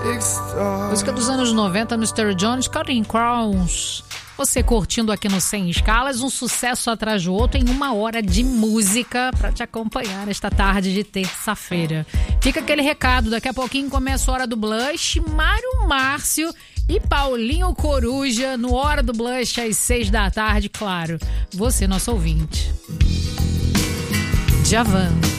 Música dos anos 90, Mr. Jones, Counting Crowns. Você curtindo aqui no Sem Escalas, um sucesso atrás do outro em 1 hora de música para te acompanhar nesta tarde de terça-feira. Fica aquele recado, daqui a pouquinho começa a Hora do Blush, Mário Márcio e Paulinho Coruja no Hora do Blush às 6 da tarde, claro. Você, nosso ouvinte. Djavan.